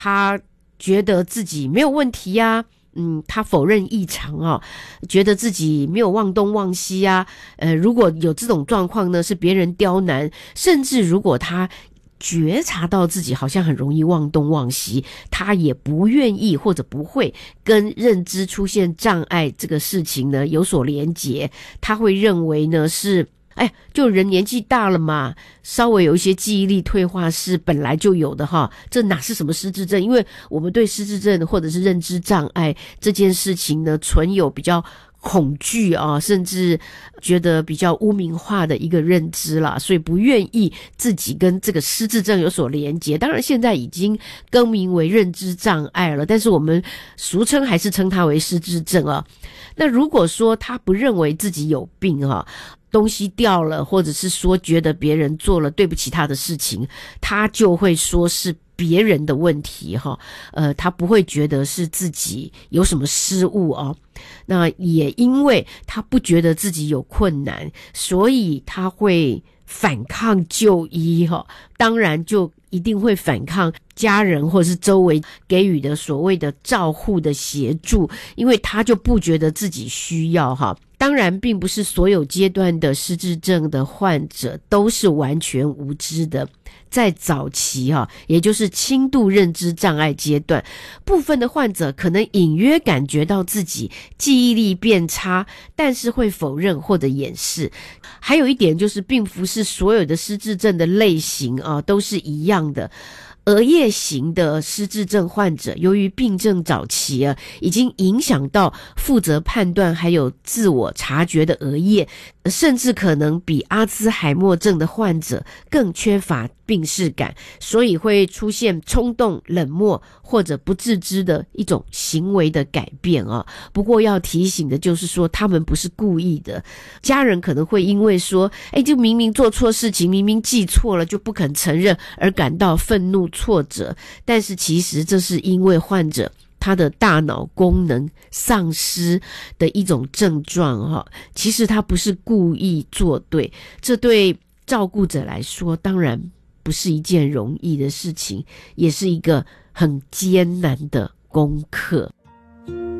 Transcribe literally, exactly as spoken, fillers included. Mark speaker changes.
Speaker 1: 他觉得自己没有问题呀、啊嗯，他否认异常哦，觉得自己没有忘东忘西啊。呃，如果有这种状况呢，是别人刁难，甚至如果他觉察到自己好像很容易忘东忘西，他也不愿意或者不会跟认知出现障碍这个事情呢有所连结，他会认为呢是哎，就人年纪大了嘛，稍微有一些记忆力退化是本来就有的哈，这哪是什么失智症？因为我们对失智症或者是认知障碍这件事情呢，存有比较恐惧啊，甚至觉得比较污名化的一个认知啦，所以不愿意自己跟这个失智症有所连结。当然现在已经更名为认知障碍了，但是我们俗称还是称它为失智症啊。那如果说他不认为自己有病啊，东西掉了，或者是说觉得别人做了对不起他的事情，他就会说是别人的问题哈，呃，他不会觉得是自己有什么失误哦。那也因为他不觉得自己有困难，所以他会反抗就医哈，当然就一定会反抗家人或是周围给予的所谓的照护的协助，因为他就不觉得自己需要哈。当然并不是所有阶段的失智症的患者都是完全无知的，在早期哈，也就是轻度认知障碍阶段，部分的患者可能隐约感觉到自己记忆力变差，但是会否认或者掩饰。还有一点就是并不是所有的失智症的类型啊都是一样的。额叶型的失智症患者，由于病症早期啊，已经影响到负责判断还有自我察觉的额叶，甚至可能比阿兹海默症的患者更缺乏病识感，所以会出现冲动、冷漠或者不自知的一种行为的改变啊。不过要提醒的就是说，他们不是故意的，家人可能会因为说，哎，就明明做错事情，明明记错了，就不肯承认而感到愤怒、挫折，但是其实这是因为患者他的大脑功能丧失的一种症状哈，其实他不是故意做对，这对照顾者来说当然不是一件容易的事情，也是一个很艰难的功课。